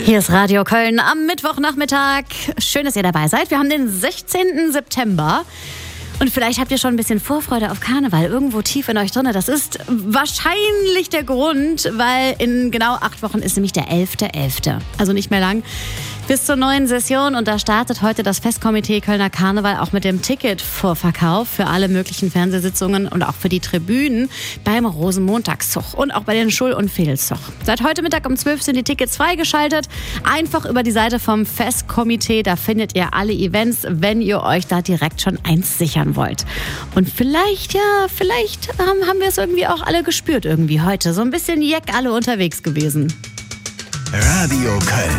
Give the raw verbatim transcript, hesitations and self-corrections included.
Hier ist Radio Köln am Mittwochnachmittag. Schön, dass ihr dabei seid. Wir haben den sechzehnten September. Und vielleicht habt ihr schon ein bisschen Vorfreude auf Karneval irgendwo tief in euch drin. Das ist wahrscheinlich der Grund, weil in genau acht Wochen ist nämlich der elfter elfter Also nicht mehr lang bis zur neuen Session. Und da startet heute das Festkomitee Kölner Karneval auch mit dem Ticketvorverkauf für alle möglichen Fernsehsitzungen und auch für die Tribünen beim Rosenmontagszug und auch bei den Schul- und Fädelszug. Seit heute Mittag um zwölf sind die Tickets freigeschaltet. Einfach über die Seite vom Festkomitee, da findet ihr alle Events, wenn ihr euch da direkt schon eins sichern wollt. Und vielleicht, ja, vielleicht ähm, haben wir es irgendwie auch alle gespürt irgendwie heute. So ein bisschen jeck alle unterwegs gewesen. Radio Köln.